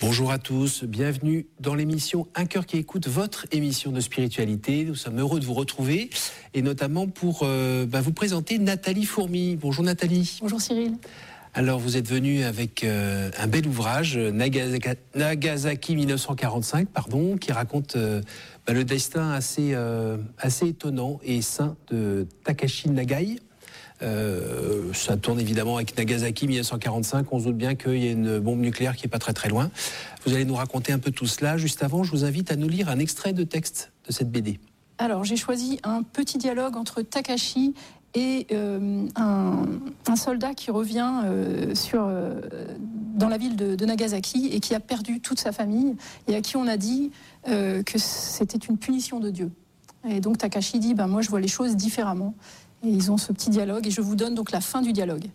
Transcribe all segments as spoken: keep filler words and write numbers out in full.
Bonjour à tous, bienvenue dans l'émission Un cœur qui écoute, votre émission de spiritualité. Nous sommes heureux de vous retrouver et notamment pour euh, bah, vous présenter Nathalie Fourmy. Bonjour Nathalie. Bonjour Cyril. Alors vous êtes venue avec euh, un bel ouvrage, Nagasaki, Nagasaki mille neuf cent quarante-cinq, pardon, qui raconte euh, bah, le destin assez, euh, assez étonnant et sain de Takashi Nagai. Euh, ça tourne évidemment avec Nagasaki mille neuf cent quarante-cinq, on se doute bien qu'il y a une bombe nucléaire qui n'est pas très très loin. Vous allez nous raconter un peu tout cela. Juste avant, je vous invite à nous lire un extrait de texte de cette B D. Alors j'ai choisi un petit dialogue entre Takashi et euh, un, un soldat qui revient euh, sur, euh, dans la ville de, de Nagasaki et qui a perdu toute sa famille et à qui on a dit euh, que c'était une punition de Dieu. Et donc Takashi dit ben, « moi je vois les choses différemment ». Et ils ont ce petit dialogue, et je vous donne donc la fin du dialogue.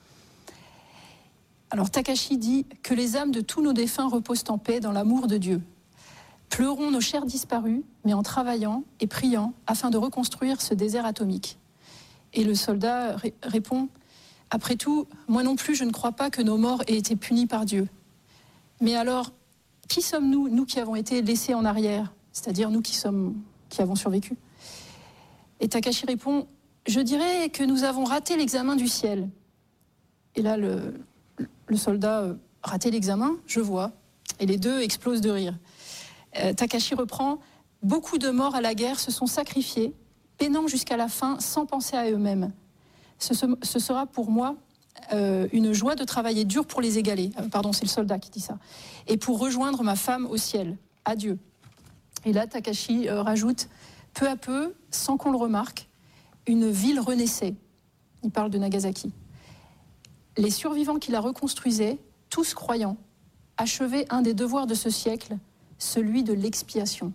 Alors Takashi dit que les âmes de tous nos défunts reposent en paix dans l'amour de Dieu. Pleurons nos chers disparus, mais en travaillant et priant afin de reconstruire ce désert atomique. Et le soldat ré- répond « Après tout, moi non plus je ne crois pas que nos morts aient été punis par Dieu. Mais alors, qui sommes-nous, nous qui avons été laissés en arrière, c'est-à-dire nous qui, sommes, qui avons survécu ?» Et Takashi répond « Je dirais que nous avons raté l'examen du ciel. » Et là, le, le soldat euh, « Raté l'examen ?» Je vois. Et les deux explosent de rire. Euh, Takashi reprend « Beaucoup de morts à la guerre se sont sacrifiés, peinant jusqu'à la fin sans penser à eux-mêmes. Ce, ce sera pour moi euh, une joie de travailler dur pour les égaler. Euh, » Pardon, c'est le soldat qui dit ça. « Et pour rejoindre ma femme au ciel. Adieu. » Et là, Takashi euh, rajoute « Peu à peu, sans qu'on le remarque, une ville renaissait. » Il parle de Nagasaki. Les survivants qui la reconstruisaient, tous croyants, achevaient un des devoirs de ce siècle, celui de l'expiation.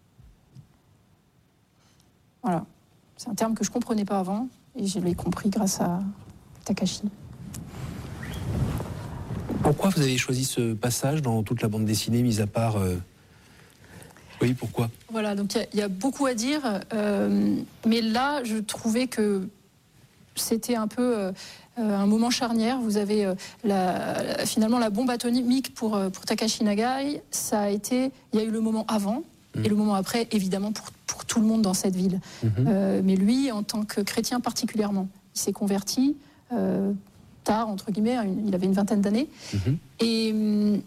Voilà. C'est un terme que je ne comprenais pas avant, et je l'ai compris grâce à Takashi. Pourquoi vous avez choisi ce passage dans toute la bande dessinée, mis à part... Euh... Oui, pourquoi ? Voilà, donc il y, y a beaucoup à dire, euh, mais là, je trouvais que c'était un peu euh, un moment charnière. Vous avez euh, la, la, finalement la bombe atomique pour, pour Takashi Nagai. Ça a été, il y a eu le moment avant mmh. et le moment après, évidemment, pour, pour tout le monde dans cette ville. Mmh. Euh, mais lui, en tant que chrétien particulièrement, il s'est converti euh, tard, entre guillemets, une, il avait une vingtaine d'années. Mmh. Et...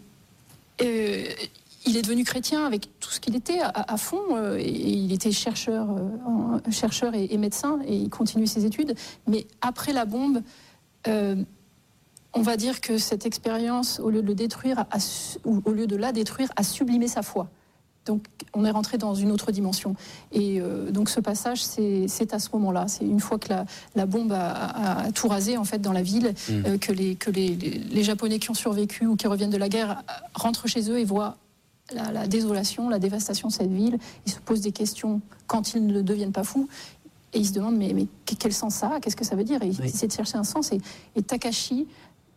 Euh, il est devenu chrétien avec tout ce qu'il était à, à fond. Euh, et il était chercheur, euh, chercheur et, et médecin, et il continue ses études. Mais après la bombe, euh, on va dire que cette expérience, au lieu de le détruire, a, ou au lieu de la détruire, a sublimé sa foi. Donc on est rentré dans une autre dimension. Et euh, donc ce passage, c'est, c'est à ce moment-là. C'est une fois que la, la bombe a, a, a tout rasé en fait dans la ville, mmh. euh, que, les, que les, les, les Japonais qui ont survécu ou qui reviennent de la guerre rentrent chez eux et voient La, la désolation, la dévastation de cette ville. Ils se posent des questions quand ils ne deviennent pas fous et ils se demandent mais, mais quel sens ça a, qu'est-ce que ça veut dire, et ils oui. essaient de chercher un sens, et, et Takashi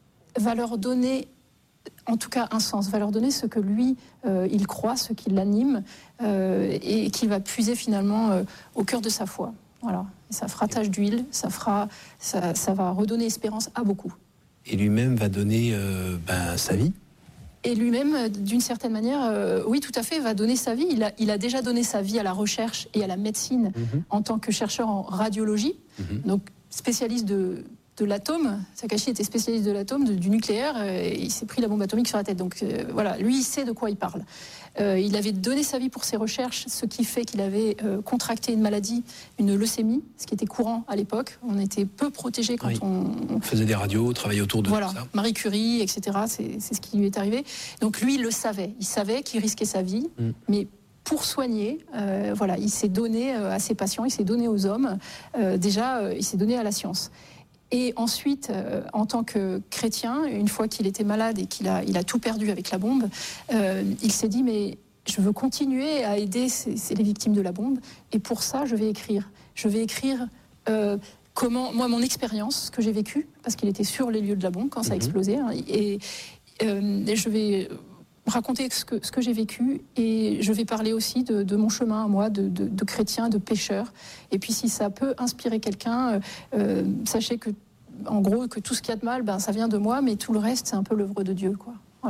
va leur donner en tout cas un sens, va leur donner ce que lui euh, il croit, ce qui l'anime, euh, et qui va puiser finalement euh, au cœur de sa foi. Voilà. Et ça fera tache d'huile, ça, fera, ça, ça va redonner espérance à beaucoup. Et lui-même va donner euh, ben, sa vie. Et lui-même, d'une certaine manière, euh, oui, tout à fait, va donner sa vie. Il a, il a déjà donné sa vie à la recherche et à la médecine mmh. en tant que chercheur en radiologie, mmh. donc spécialiste de, de l'atome. Takashi était spécialiste de l'atome, de, du nucléaire, euh, et il s'est pris la bombe atomique sur la tête. Donc euh, voilà, lui, il sait de quoi il parle. Euh, il avait donné sa vie pour ses recherches, ce qui fait qu'il avait euh, contracté une maladie, une leucémie, ce qui était courant à l'époque. On était peu protégés quand oui. on... on faisait des radios, travaillait autour de voilà, tout ça. Marie Curie, et cetera, c'est, c'est ce qui lui est arrivé. Donc lui, il le savait. Il savait qu'il risquait sa vie, mm. mais pour soigner, euh, voilà, il s'est donné à ses patients, il s'est donné aux hommes. Euh, déjà, euh, il s'est donné à la science. Et ensuite, euh, en tant que chrétien, une fois qu'il était malade et qu'il a, il a tout perdu avec la bombe, euh, il s'est dit, mais je veux continuer à aider ces, ces, les victimes de la bombe, et pour ça, je vais écrire. Je vais écrire euh, comment, moi, mon expérience, ce que j'ai vécu, parce qu'il était sur les lieux de la bombe quand ça a explosé, hein, et, euh, et je vais raconter ce que, ce que j'ai vécu, et je vais parler aussi de, de mon chemin à moi, de, de, de chrétien, de pécheur. Et puis si ça peut inspirer quelqu'un, euh, sachez que, en gros, que tout ce qu'il y a de mal, ben, ça vient de moi, mais tout le reste, c'est un peu l'œuvre de Dieu, quoi. Voilà.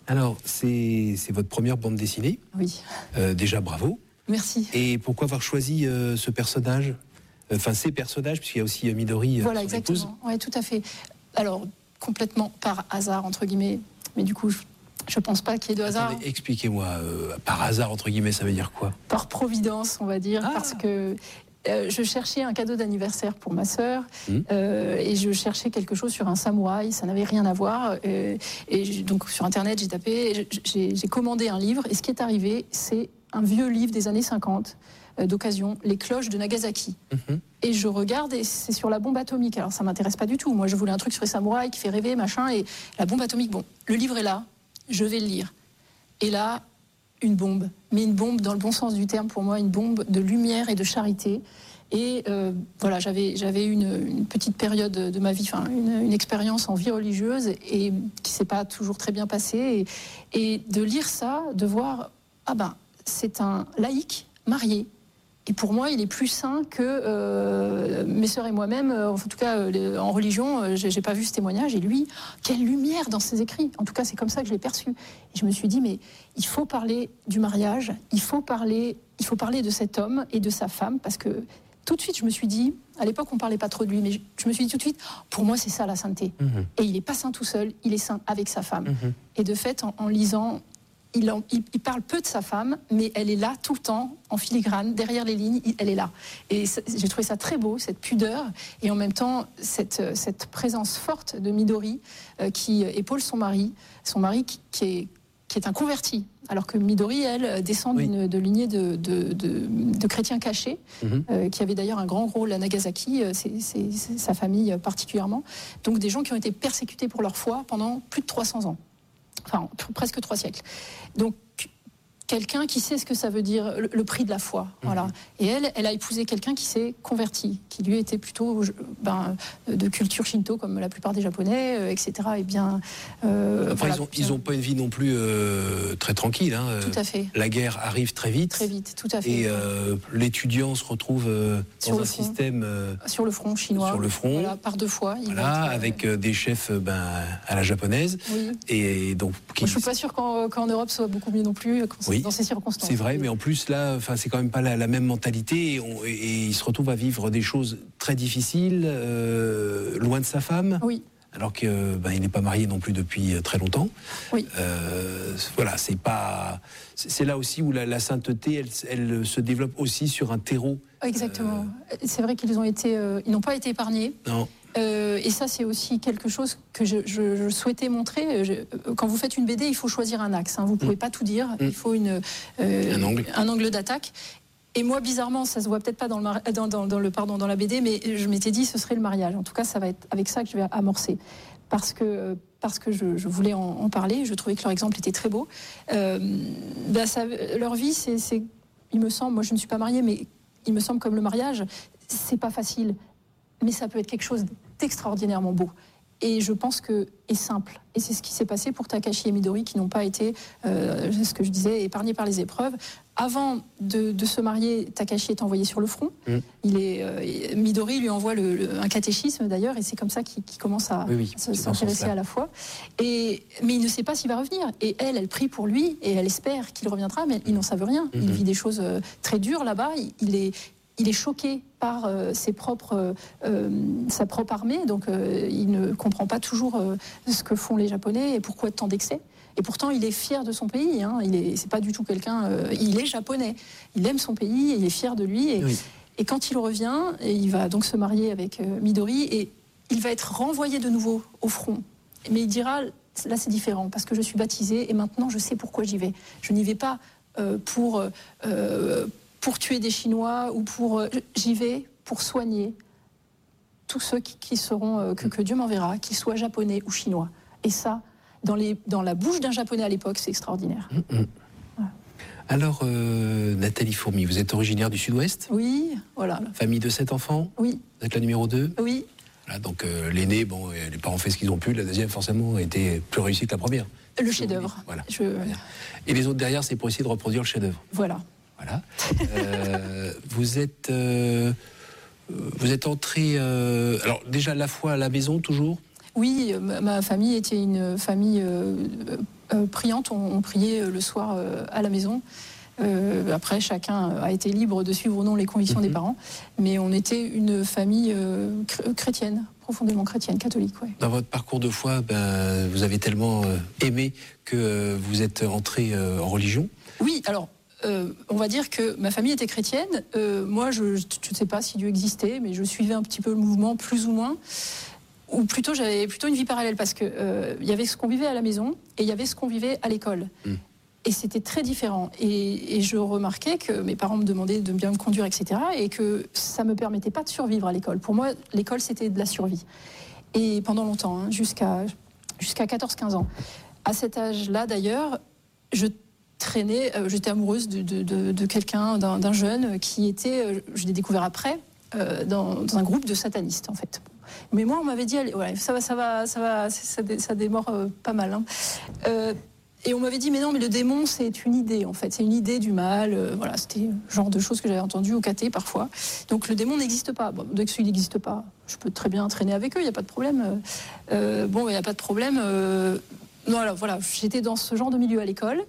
Alors, c'est votre première bande dessinée. Oui. Euh, déjà, bravo. Merci. Et pourquoi avoir choisi euh, ce personnage? Enfin, ces personnages, puisqu'il y a aussi euh, Midori. Voilà, son exactement. Oui, tout à fait. Alors, complètement par hasard, entre guillemets. Mais du coup, je ne pense pas qu'il y ait de hasard. Expliquez-moi, euh, par hasard, entre guillemets, ça veut dire quoi? Par providence, on va dire, ah. parce que euh, je cherchais un cadeau d'anniversaire pour ma sœur, mmh. euh, et je cherchais quelque chose sur un samouraï, ça n'avait rien à voir. Euh, et je, donc, sur Internet, j'ai tapé, j'ai commandé un livre, et ce qui est arrivé, c'est un vieux livre des années cinquante, euh, d'occasion, Les cloches de Nagasaki. Mmh. Et je regarde, et c'est sur la bombe atomique. Alors, ça ne m'intéresse pas du tout. Moi, je voulais un truc sur les samouraïs qui fait rêver, machin, et la bombe atomique, bon, le livre est là, je vais le lire. Et là, une bombe, mais une bombe dans le bon sens du terme pour moi, une bombe de lumière et de charité. Et euh, voilà, j'avais j'avais une, une petite période de ma vie, enfin une, une expérience en vie religieuse et qui s'est pas toujours très bien passée. Et, et de lire ça, de voir, ah ben, c'est un laïc marié. Et pour moi, il est plus saint que euh, mes sœurs et moi-même. En tout cas, euh, en religion, euh, j'ai pas vu ce témoignage. Et lui, quelle lumière dans ses écrits. En tout cas, c'est comme ça que je l'ai perçu. Et je me suis dit, mais il faut parler du mariage. Il faut parler, il faut parler de cet homme et de sa femme. Parce que tout de suite, je me suis dit, à l'époque, on parlait pas trop de lui, mais je, je me suis dit tout de suite, pour moi, c'est ça la sainteté. Mmh. Et il n'est pas saint tout seul, il est saint avec sa femme. Mmh. Et de fait, en, en lisant... Il, en, il, il parle peu de sa femme, mais elle est là tout le temps, en filigrane, derrière les lignes, elle est là. Et j'ai trouvé ça très beau, cette pudeur, et en même temps, cette, cette présence forte de Midori, euh, qui épaule son mari, son mari qui, qui, est, qui est un converti, alors que Midori, elle, descend oui. d'une de lignée de, de, de, de chrétiens cachés, mm-hmm. euh, qui avait d'ailleurs un grand rôle à Nagasaki, c'est sa famille particulièrement. Donc des gens qui ont été persécutés pour leur foi pendant plus de trois cents ans. Enfin, presque trois siècles. Donc, quelqu'un qui sait ce que ça veut dire, le, le prix de la foi. Mmh. Voilà. Et elle, elle a épousé quelqu'un qui s'est converti, qui lui était plutôt ben, de culture shinto, comme la plupart des Japonais, euh, et cetera. Et bien, euh, Après, voilà, ils n'ont pas une vie non plus euh, très tranquille. Hein. Tout à fait. La guerre arrive très vite. Très vite, tout à fait. Et euh, l'étudiant se retrouve euh, dans un front, système... Euh, sur le front chinois. Sur le front. Voilà, par deux fois. Il voilà, être, avec euh, des chefs ben, à la japonaise. Oui. Et donc, qui... Moi, je ne suis pas sûre qu'en qu'en Europe, ce soit beaucoup mieux non plus, oui. dans ces circonstances. C'est vrai, mais en plus, là, c'est quand même pas la, la même mentalité. Et, on, et, et il se retrouve à vivre des choses très difficiles, euh, loin de sa femme. Oui. Alors qu'il ben, n'est pas marié non plus depuis très longtemps. Oui. Euh, voilà, c'est pas. C'est là aussi où la, la sainteté, elle, elle se développe aussi sur un terreau. Exactement. Euh... C'est vrai qu'ils ont été, euh, ils n'ont pas été épargnés. Non. Euh, et ça, c'est aussi quelque chose que je, je, je souhaitais montrer. Je, quand vous faites une B D, il faut choisir un axe. Hein. Vous ne pouvez mmh. pas tout dire. Mmh. Il faut une, euh, un angle, un angle d'attaque. Et moi, bizarrement, ça se voit peut-être pas dans le, dans, dans, dans le pardon dans la B D, mais je m'étais dit ce serait le mariage. En tout cas, ça va être avec ça que je vais amorcer, parce que parce que je, je voulais en, en parler. Je trouvais que leur exemple était très beau. Euh, ben ça, leur vie, c'est, il me semble, moi je ne suis pas mariée, mais il me semble comme le mariage, c'est pas facile. Mais ça peut être quelque chose d'extraordinairement beau. Et je pense que est simple. Et c'est ce qui s'est passé pour Takashi et Midori, qui n'ont pas été, euh, ce que je disais, épargnés par les épreuves. Avant de, de se marier, Takashi est envoyé sur le front. Mmh. Il est, euh, Midori lui envoie le, le, un catéchisme d'ailleurs, et c'est comme ça qu'il qu'il commence à oui, oui, s'intéresser à la foi. Et, mais il ne sait pas s'il va revenir. Et elle, elle prie pour lui, et elle espère qu'il reviendra, mais ils n'en savent rien. Mmh. Il vit des choses très dures là-bas. Il, il est... Il est choqué par euh, ses propres, euh, sa propre armée, donc euh, il ne comprend pas toujours euh, ce que font les Japonais et pourquoi tant d'excès. Et pourtant, il est fier de son pays. Hein. Il est, c'est pas du tout quelqu'un. Euh, il est japonais. Il aime son pays. Et il est fier de lui. Et, oui. et quand il revient, et il va donc se marier avec euh, Midori, et il va être renvoyé de nouveau au front. Mais il dira là, c'est différent parce que je suis baptisé et maintenant je sais pourquoi j'y vais. Je n'y vais pas euh, pour euh, pour tuer des Chinois ou pour... J'y vais pour soigner tous ceux qui, qui seront... Euh, que, que Dieu m'enverra, qu'ils soient japonais ou chinois. Et ça, dans, les, dans la bouche d'un japonais à l'époque, c'est extraordinaire. Mmh, mmh. Voilà. Alors, euh, Nathalie Fourmy, vous êtes originaire du Sud-Ouest? Oui, voilà. Famille de sept enfants? Oui. Vous êtes la numéro deux? Oui. Voilà, donc euh, l'aîné, bon, les parents ont fait ce qu'ils ont pu. La deuxième, forcément, a été plus réussie que la première. Le chef-d'œuvre. Voilà. Je... Et les autres derrière, c'est pour essayer de reproduire le chef-d'œuvre. Voilà. Voilà. euh, vous êtes, euh, vous êtes entré. Euh, alors déjà la fois à la maison toujours. oui, ma, ma famille était une famille euh, euh, priante. On, on priait le soir euh, à la maison. Euh, après, chacun a été libre de suivre ou non les convictions mmh. des parents. Mais on était une famille euh, chrétienne, profondément chrétienne, catholique. Ouais. Dans votre parcours de foi, ben, vous avez tellement euh, aimé que euh, vous êtes entré euh, en religion. Oui, alors... Euh, on va dire que ma famille était chrétienne. Euh, moi, je ne sais pas si Dieu existait, mais je suivais un petit peu le mouvement, plus ou moins. Ou plutôt, j'avais plutôt une vie parallèle, parce qu'il euh, y avait ce qu'on vivait à la maison et il y avait ce qu'on vivait à l'école. Mmh. Et c'était très différent. Et, et je remarquais que mes parents me demandaient de bien me conduire, et cetera. Et que ça ne me permettait pas de survivre à l'école. Pour moi, l'école, c'était de la survie. Et pendant longtemps, hein, jusqu'à, jusqu'à quatorze quinze ans. À cet âge-là, d'ailleurs, je traînais, euh, j'étais amoureuse de, de, de, de quelqu'un, d'un, d'un jeune qui était, euh, je l'ai découvert après, euh, dans, dans un groupe de satanistes, en fait. Mais moi, on m'avait dit, allez, ouais, ça va, ça va, ça va, ça, ça démord euh, pas mal. Hein. Euh, et on m'avait dit, mais non, mais le démon, c'est une idée, en fait. C'est une idée du mal. Euh, voilà, c'était le genre de choses que j'avais entendues au caté, parfois. Donc, le démon n'existe pas. Bon, dès que celui n'existe pas, je peux très bien traîner avec eux, il n'y a pas de problème. Euh, bon, il n'y a pas de problème. Euh, non, alors, voilà, j'étais dans ce genre de milieu à l'école.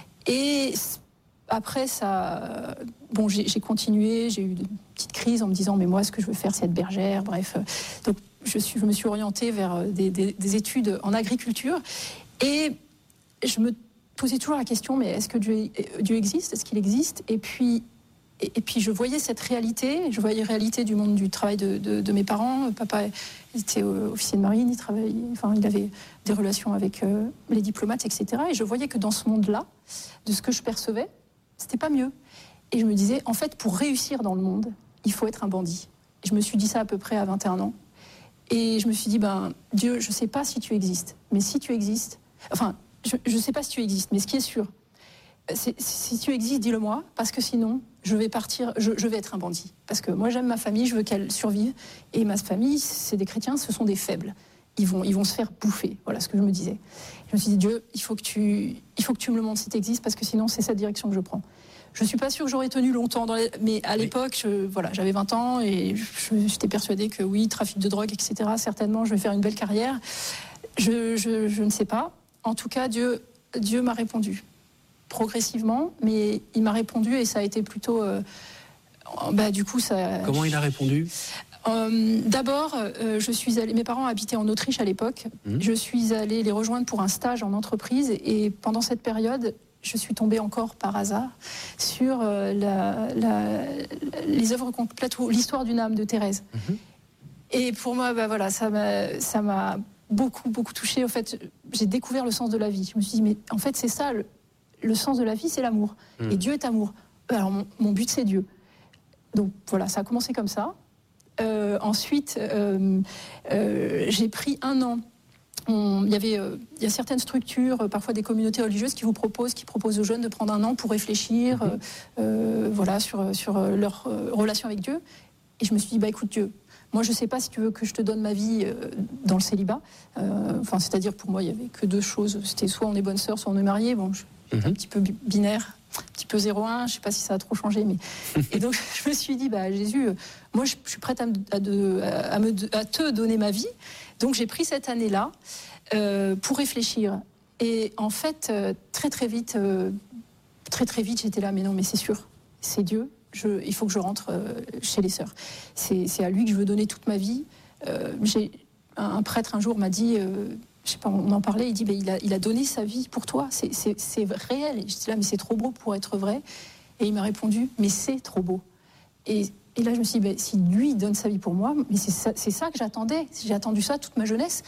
Et après, ça, bon, j'ai, j'ai continué, j'ai eu une petite crise en me disant, mais moi, ce que je veux faire, c'est être bergère, bref. Donc, je, suis, je me suis orientée vers des, des, des études en agriculture. Et je me posais toujours la question, mais est-ce que Dieu, Dieu existe ? Est-ce qu'il existe ? Et puis, et, et puis, je voyais cette réalité, je voyais la réalité du monde du travail de, de, de mes parents. Papa était officier de marine, il travaillait, enfin, il avait des relations avec euh, les diplomates, et cetera. Et je voyais que dans ce monde-là, de ce que je percevais, c'était pas mieux. Et je me disais, en fait, pour réussir dans le monde, il faut être un bandit. Et je me suis dit ça à peu près à vingt et un ans. Et je me suis dit, ben, Dieu, je sais pas si tu existes, mais si tu existes, enfin, je, je sais pas si tu existes, mais ce qui est sûr, c'est, si tu existes, dis-le-moi, parce que sinon, je vais partir, je, je vais être un bandit. Parce que moi, j'aime ma famille, je veux qu'elle survive. Et ma famille, c'est des chrétiens, ce sont des faibles. Ils vont, ils vont se faire bouffer. Voilà ce que je me disais. Je me suis dit, Dieu, il faut que tu, il faut que tu me le montres si tu existes, parce que sinon, c'est cette direction que je prends. Je ne suis pas sûre que j'aurais tenu longtemps, dans les... mais à l'époque, je, voilà, j'avais vingt ans et je, j'étais persuadée que oui, trafic de drogue, et cetera, certainement, je vais faire une belle carrière. Je, je, je ne sais pas. En tout cas, Dieu, Dieu m'a répondu. Progressivement, mais il m'a répondu et ça a été plutôt... Euh, bah, du coup, ça... Comment il a répondu ? Euh, d'abord, euh, je suis allée, mes parents habitaient en Autriche à l'époque. Mmh. Je suis allée les rejoindre pour un stage en entreprise et pendant cette période, je suis tombée encore par hasard sur euh, la, la, les œuvres complètes ou l'histoire d'une âme de Thérèse. Mmh. Et pour moi, bah, voilà, ça m'a, ça m'a beaucoup, beaucoup touchée. En fait, j'ai découvert le sens de la vie. Je me suis dit, mais en fait, c'est ça, le, le sens de la vie, c'est l'amour. Mmh. Et Dieu est amour. Alors, mon, mon but, c'est Dieu. Donc, voilà, ça a commencé comme ça. Euh, ensuite, euh, euh, j'ai pris un an. On, il y avait, euh, il y a certaines structures, euh, parfois des communautés religieuses, qui vous proposent, qui proposent aux jeunes de prendre un an pour réfléchir, mmh. euh, voilà, sur, sur leur euh, relation avec Dieu. Et je me suis dit, bah écoute Dieu, moi je sais pas si tu veux que je te donne ma vie euh, dans le célibat. Euh, enfin, c'est-à-dire pour moi il y avait que deux choses. C'était soit on est bonne sœur, soit on est marié. Bon, j'étais mmh. un petit peu binaire. Un petit peu zéro un, je ne sais pas si ça a trop changé. Mais... Et donc, je me suis dit, bah, Jésus, moi, je, je suis prête à, me, à, de, à, me, à te donner ma vie. Donc, j'ai pris cette année-là euh, pour réfléchir. Et en fait, euh, très, très vite, euh, très, très vite, j'étais là, mais non, mais c'est sûr, c'est Dieu. Je, il faut que je rentre euh, chez les sœurs. C'est, c'est à lui que je veux donner toute ma vie. Euh, j'ai, un, un prêtre, un jour, m'a dit... Euh, je sais pas, on en parlait, il dit, ben, il, a, il a donné sa vie pour toi, c'est, c'est, c'est réel. Et j'étais là, mais c'est trop beau pour être vrai. Et il m'a répondu, mais c'est trop beau. Et, et là, je me suis dit, ben, si lui donne sa vie pour moi, mais c'est ça, c'est ça que j'attendais. J'ai attendu ça toute ma jeunesse.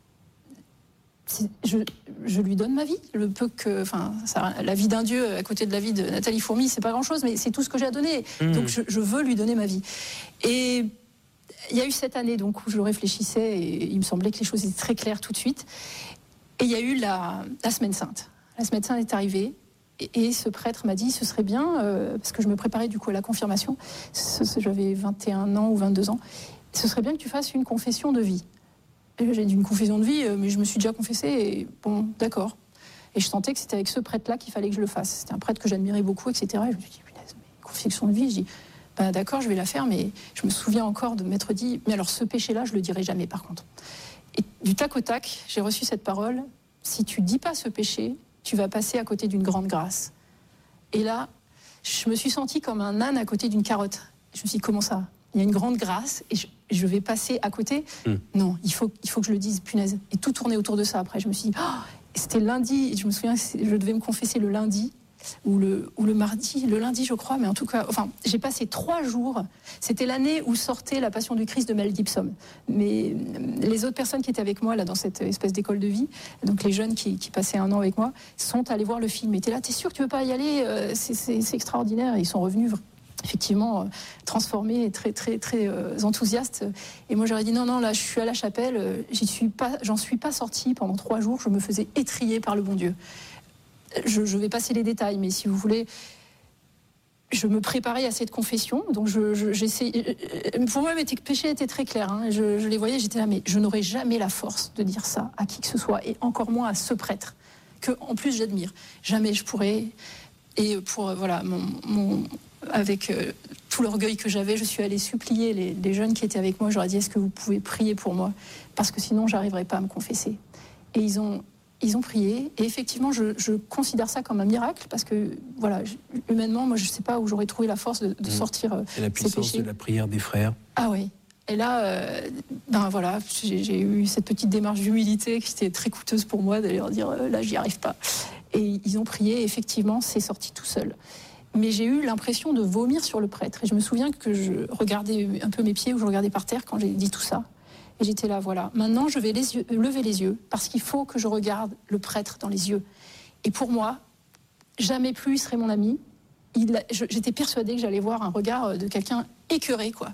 C'est, je, je lui donne ma vie. Le peu que, enfin, ça, la vie d'un Dieu à côté de la vie de Nathalie Fourmy, c'est pas grand-chose, mais c'est tout ce que j'ai à donner. Mmh. Donc, je, je veux lui donner ma vie. Et il y a eu cette année donc, où je réfléchissais et il me semblait que les choses étaient très claires tout de suite. Et il y a eu la, la Semaine Sainte. La Semaine Sainte est arrivée et, et ce prêtre m'a dit, ce serait bien, euh, parce que je me préparais du coup à la confirmation, ce, ce, j'avais vingt et un ans ou vingt-deux ans, ce serait bien que tu fasses une confession de vie. Et j'ai dit une confession de vie, mais je me suis déjà confessée et bon, d'accord. Et je sentais que c'était avec ce prêtre-là qu'il fallait que je le fasse. C'était un prêtre que j'admirais beaucoup, et cetera. Et je me suis dit, punaise, mais confession de vie, je dis... Ben d'accord, je vais la faire, mais je me souviens encore de m'être dit, mais alors ce péché-là, je le dirai jamais par contre. Et du tac au tac, j'ai reçu cette parole. Si tu dis pas ce péché, tu vas passer à côté d'une grande grâce. Et là, je me suis sentie comme un âne à côté d'une carotte. Je me suis dit, comment ça ? Il y a une grande grâce et je, je vais passer à côté. Mm. Non, il faut, il faut que je le dise, punaise. Et tout tournait autour de ça après. Je me suis dit, oh, c'était lundi, je me souviens, je devais me confesser le lundi. Ou le, ou le mardi, le lundi je crois, mais en tout cas, enfin, j'ai passé trois jours, c'était l'année où sortait La Passion du Christ de Mel Gibson. Mais les autres personnes qui étaient avec moi là, dans cette espèce d'école de vie, donc les jeunes qui, qui passaient un an avec moi, sont allés voir le film. Ils étaient là, t'es sûr que tu veux pas y aller ? c'est, c'est, c'est extraordinaire. Et ils sont revenus effectivement transformés, très, très, très euh, enthousiastes. Et moi j'aurais dit non, non, là je suis à la chapelle, j'y suis pas, j'en suis pas sortie pendant trois jours, je me faisais étriller par le bon Dieu. Je, je vais passer les détails, mais si vous voulez, je me préparais à cette confession. Donc, je, je, j'essaie. Pour moi, mes péchés étaient très clairs. Hein, je, je les voyais, j'étais là, mais je n'aurais jamais la force de dire ça à qui que ce soit, et encore moins à ce prêtre que, en plus, j'admire. Jamais je pourrais. Et pour voilà, mon, mon, avec euh, tout l'orgueil que j'avais, je suis allée supplier les, les jeunes qui étaient avec moi. Je leur ai dit, est-ce que vous pouvez prier pour moi ? Parce que sinon, j'arriverai pas à me confesser. Et ils ont. Ils ont prié, et effectivement, je, je considère ça comme un miracle, parce que, voilà, je, humainement, moi, je ne sais pas où j'aurais trouvé la force de, de sortir euh, et la puissance ces péchés. de la prière des frères. Ah oui. Et là, euh, ben voilà, j'ai, j'ai eu cette petite démarche d'humilité qui était très coûteuse pour moi, d'aller leur dire, euh, là, j'y arrive pas. Et ils ont prié, et effectivement, c'est sorti tout seul. Mais j'ai eu l'impression de vomir sur le prêtre. Et je me souviens que je regardais un peu mes pieds, ou je regardais par terre quand j'ai dit tout ça. Et j'étais là, voilà. Maintenant, je vais les yeux, lever les yeux, parce qu'il faut que je regarde le prêtre dans les yeux. Et pour moi, jamais plus il serait mon ami. Il, je, j'étais persuadée que j'allais voir un regard de quelqu'un écœuré, quoi.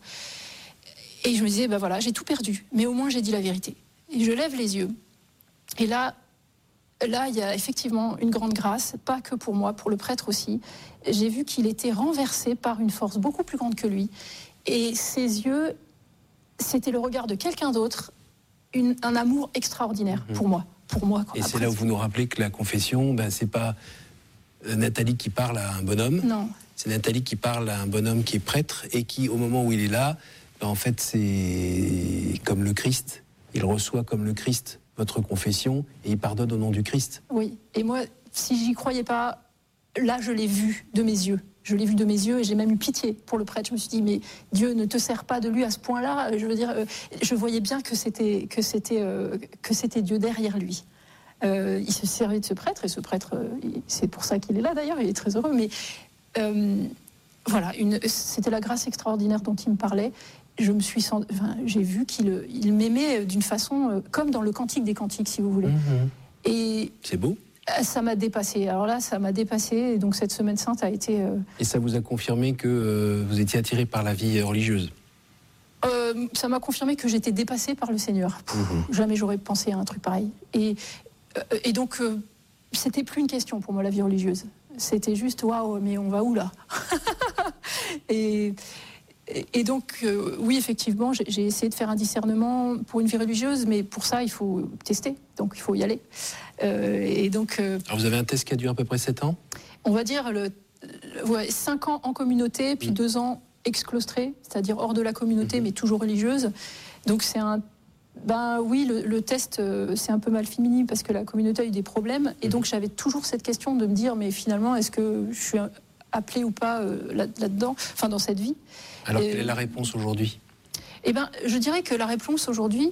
Et je me disais, ben voilà, j'ai tout perdu, mais au moins j'ai dit la vérité. Et je lève les yeux. Et là, là, il y a effectivement une grande grâce, pas que pour moi, pour le prêtre aussi. J'ai vu qu'il était renversé par une force beaucoup plus grande que lui. Et ses yeux... c'était le regard de quelqu'un d'autre, une, un amour extraordinaire mmh. pour moi. Pour moi quoi, et c'est là où vous nous rappelez que la confession, ben, c'est pas Nathalie qui parle à un bonhomme. Non. C'est Nathalie qui parle à un bonhomme qui est prêtre et qui, au moment où il est là, ben, en fait, c'est comme le Christ. Il reçoit comme le Christ votre confession et il pardonne au nom du Christ. Oui. Et moi, si j'y croyais pas, là, je l'ai vu de mes yeux. Je l'ai vu de mes yeux et j'ai même eu pitié pour le prêtre. Je me suis dit, mais Dieu ne te sert pas de lui à ce point-là. Je veux dire, euh, je voyais bien que c'était, que c'était, euh, que c'était Dieu derrière lui. Euh, il se servait de ce prêtre, et ce prêtre, euh, c'est pour ça qu'il est là d'ailleurs, il est très heureux. Mais euh, voilà, une, c'était la grâce extraordinaire dont il me parlait. Je me suis sent, enfin, j'ai vu qu'il il m'aimait d'une façon, euh, comme dans le Cantique des Cantiques, si vous voulez. Mmh. Et c'est beau. Ça m'a dépassé. Alors là, ça m'a dépassé. Et donc cette semaine sainte a été... Euh... Et ça vous a confirmé que euh, vous étiez attiré par la vie religieuse ? euh, Ça m'a confirmé que j'étais dépassée par le Seigneur. Pff, mmh. Jamais j'aurais pensé à un truc pareil. Et, euh, et donc, euh, c'était plus une question pour moi, la vie religieuse. C'était juste, waouh, mais on va où là ? et, et donc, euh, oui, effectivement, j'ai, j'ai essayé de faire un discernement pour une vie religieuse, mais pour ça, il faut tester. Donc, il faut y aller. Euh, et donc, euh, alors vous avez un test qui a duré à peu près sept ans ? On va dire le, ouais, cinq ans en communauté, puis mmh. deux ans exclostrés, c'est-à-dire hors de la communauté, mmh. mais toujours religieuse. Donc c'est un... Ben oui, le, le test, euh, c'est un peu mal fini parce que la communauté a eu des problèmes. Et mmh. donc j'avais toujours cette question de me dire, mais finalement, est-ce que je suis appelée ou pas euh, là, là-dedans, enfin dans cette vie ? Alors et, quelle est la réponse aujourd'hui ? Eh ben, je dirais que la réponse aujourd'hui,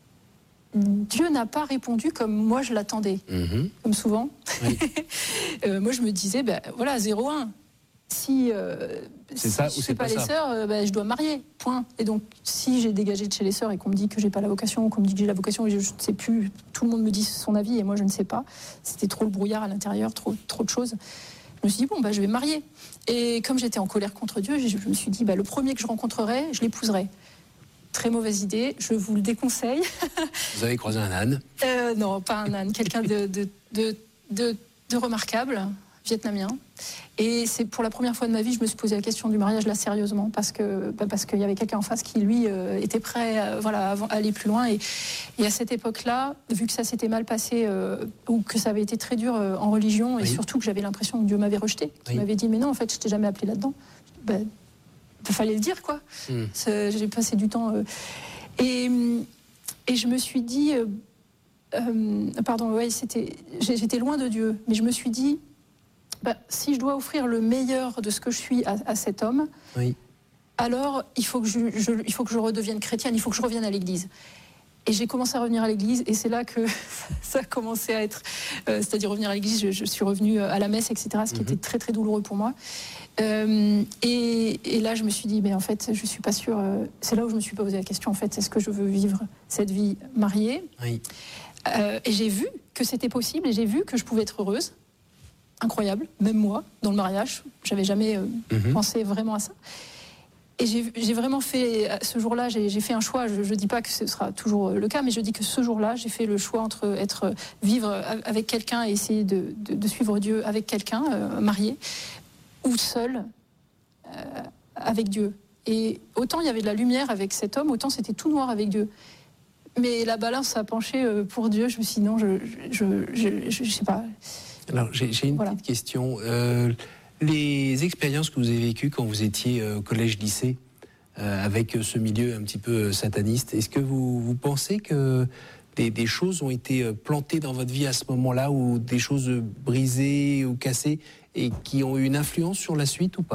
Dieu n'a pas répondu comme moi je l'attendais, mmh. comme souvent. Oui. euh, moi je me disais, ben voilà, zéro un. Si, euh, c'est si ça, je ou ne c'est fais pas, pas les sœurs, euh, ben, je dois me marier, point. Et donc si j'ai dégagé de chez les sœurs et qu'on me dit que j'ai pas la vocation, ou qu'on me dit que j'ai la vocation, et je ne sais plus, tout le monde me dit son avis et moi je ne sais pas. C'était trop le brouillard à l'intérieur, trop, trop de choses. Je me suis dit, bon, ben, je vais me marier. Et comme j'étais en colère contre Dieu, je, je me suis dit, ben, le premier que je rencontrerai, je l'épouserai. Très mauvaise idée, je vous le déconseille. Vous avez croisé un âne ? euh, Non, pas un âne, quelqu'un de, de, de, de, de remarquable, vietnamien. Et c'est pour la première fois de ma vie, je me suis posé la question du mariage là sérieusement, parce que bah, parce qu'il y avait quelqu'un en face qui lui euh, était prêt, euh, voilà, à aller plus loin. Et, et à cette époque-là, vu que ça s'était mal passé euh, ou que ça avait été très dur euh, en religion, et oui. surtout que j'avais l'impression que Dieu m'avait rejeté, qu'il oui. m'avait dit mais non, en fait, je t'ai jamais appelé là-dedans. Bah, il fallait le dire, quoi. Mmh. J'ai passé du temps... Euh... Et, et je me suis dit, euh, euh, pardon, ouais, c'était, j'étais loin de Dieu, mais je me suis dit, bah, si je dois offrir le meilleur de ce que je suis à, à cet homme, oui. alors il faut, que je, je, il faut que je redevienne chrétienne, il faut que je revienne à l'église. Et j'ai commencé à revenir à l'église, et c'est là que ça a commencé à être, euh, c'est-à-dire revenir à l'église, je, je suis revenue à la messe, et cetera, ce qui mm-hmm. était très très douloureux pour moi. Euh, et, et là, je me suis dit, mais en fait, je suis pas sûre. Euh, c'est là où je me suis posé la question, en fait, est-ce que je veux vivre cette vie mariée ? Oui. Euh, et j'ai vu que c'était possible, et j'ai vu que je pouvais être heureuse. Incroyable, même moi, dans le mariage, j'avais jamais euh, mm-hmm. pensé vraiment à ça. Et j'ai, j'ai vraiment fait, ce jour-là, j'ai, j'ai fait un choix. Je ne dis pas que ce sera toujours le cas, mais je dis que ce jour-là, j'ai fait le choix entre être, vivre avec quelqu'un et essayer de, de, de suivre Dieu avec quelqu'un, euh, marié, ou seul, euh, avec Dieu. Et autant il y avait de la lumière avec cet homme, autant c'était tout noir avec Dieu. Mais la balance a penché pour Dieu. Je me suis dit non, je ne je, je, je, je sais pas. Alors, j'ai, j'ai une voilà. petite question. Euh, Les expériences que vous avez vécues quand vous étiez au collège-lycée, euh, avec ce milieu un petit peu sataniste, est-ce que vous, vous pensez que des, des choses ont été plantées dans votre vie à ce moment-là, ou des choses brisées ou cassées, et qui ont eu une influence sur la suite ou pas ?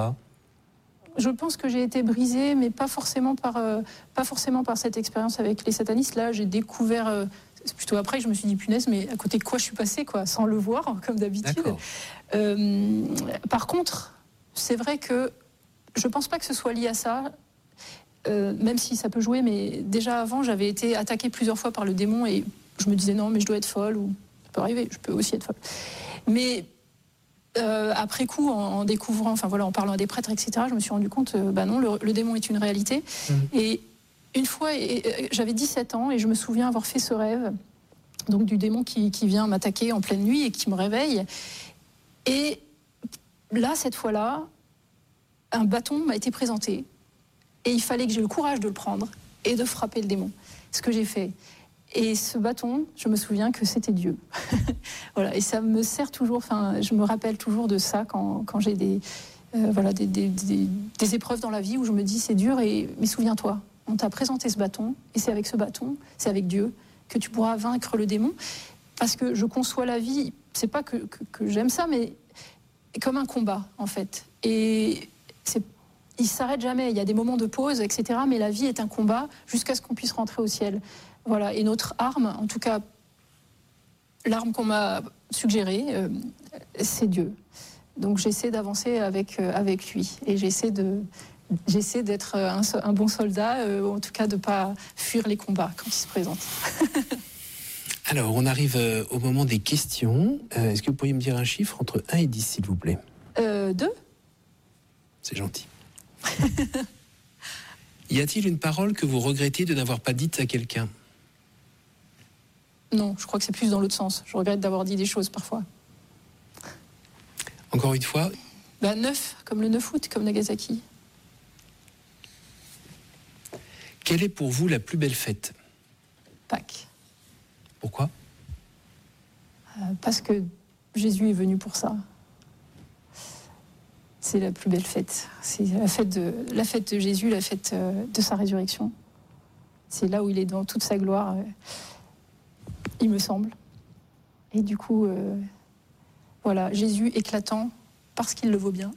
Je pense que j'ai été brisée, mais pas forcément par, euh, pas forcément par cette expérience avec les satanistes. Là, j'ai découvert... Euh, C'est plutôt après que je me suis dit, punaise, mais à côté de quoi je suis passée, quoi, sans le voir, comme d'habitude. Euh, par contre, c'est vrai que je ne pense pas que ce soit lié à ça, euh, même si ça peut jouer, mais déjà avant, j'avais été attaquée plusieurs fois par le démon, et je me disais, non, mais je dois être folle, ou ça peut arriver, je peux aussi être folle. Mais euh, après coup, en, en découvrant, enfin voilà, en parlant à des prêtres, et cetera, je me suis rendu compte, euh, bah non, le, le démon est une réalité. Mmh. Et une fois, et, et, j'avais dix-sept ans, et je me souviens avoir fait ce rêve, donc du démon qui, qui vient m'attaquer en pleine nuit et qui me réveille. Et là, cette fois-là, un bâton m'a été présenté, et il fallait que j'aie le courage de le prendre et de frapper le démon. Ce que j'ai fait. Et ce bâton, je me souviens que c'était Dieu. Voilà, et ça me sert toujours, enfin, je me rappelle toujours de ça quand, quand j'ai des, euh, voilà, des, des, des, des épreuves dans la vie où je me dis c'est dur, et, mais souviens-toi, on t'a présenté ce bâton, et c'est avec ce bâton, c'est avec Dieu, que tu pourras vaincre le démon. Parce que je conçois la vie, c'est pas que, que, que j'aime ça, mais comme un combat, en fait. Et c'est, il s'arrête jamais, il y a des moments de pause, et cetera. Mais la vie est un combat jusqu'à ce qu'on puisse rentrer au ciel. Voilà, et notre arme, en tout cas, l'arme qu'on m'a suggérée, euh, c'est Dieu. Donc j'essaie d'avancer avec, euh, avec lui, et j'essaie de... J'essaie d'être un, un bon soldat, euh, ou en tout cas de ne pas fuir les combats quand ils se présentent. Alors, on arrive euh, au moment des questions. Euh, est-ce que vous pourriez me dire un chiffre entre un et dix, s'il vous plaît ? euh, Deux. C'est gentil. Y a-t-il une parole que vous regrettez de n'avoir pas dite à quelqu'un ? Non, je crois que c'est plus dans l'autre sens. Je regrette d'avoir dit des choses parfois. Encore une fois ? Bah, neuf, comme le neuf août, comme Nagasaki. Quelle est pour vous la plus belle fête ? Pâques. Pourquoi ? euh, Parce que Jésus est venu pour ça. C'est la plus belle fête. C'est la fête de, la fête de Jésus, la fête euh, de sa résurrection. C'est là où il est dans toute sa gloire, euh, il me semble. Et du coup, euh, voilà, Jésus éclatant parce qu'il le vaut bien.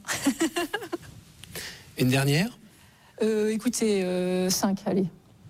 Une dernière ? Euh, écoutez, euh, cinq, allez.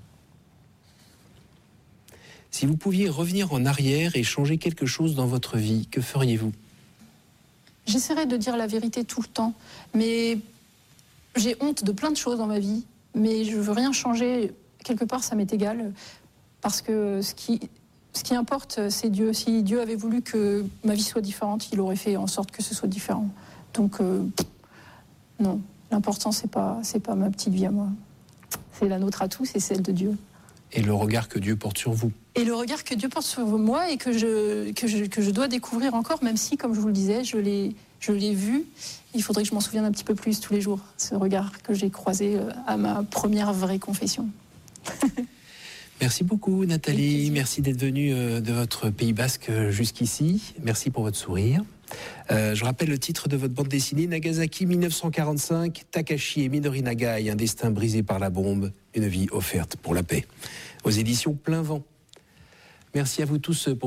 Si vous pouviez revenir en arrière et changer quelque chose dans votre vie, que feriez-vous ? J'essaierai de dire la vérité tout le temps, mais j'ai honte de plein de choses dans ma vie, mais je veux rien changer. Quelque part, ça m'est égal, parce que ce qui, ce qui importe, c'est Dieu. Si Dieu avait voulu que ma vie soit différente, il aurait fait en sorte que ce soit différent. Donc, euh, non. L'important, c'est pas, c'est pas ma petite vie à moi. C'est la nôtre à tous, c'est celle de Dieu. Et le regard que Dieu porte sur vous. Et le regard que Dieu porte sur moi, et que je, que je, que je dois découvrir encore, même si, comme je vous le disais, je l'ai, je l'ai vu. Il faudrait que je m'en souvienne un petit peu plus tous les jours, ce regard que j'ai croisé à ma première vraie confession. Merci beaucoup, Nathalie. Merci d'être venue de votre Pays Basque jusqu'ici. Merci pour votre sourire. Euh, je rappelle le titre de votre bande dessinée, Nagasaki mille neuf cent quarante-cinq, Takashi et Minori Nagai, un destin brisé par la bombe, une vie offerte pour la paix. Aux éditions Plein Vent. Merci à vous tous pour